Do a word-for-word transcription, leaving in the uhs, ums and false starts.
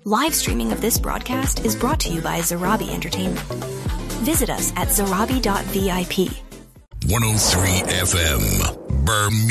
Live streaming of this broadcast is brought to you by Zarabi Entertainment. Visit us at zarabi dot V I P. one oh three F M, Bermuda.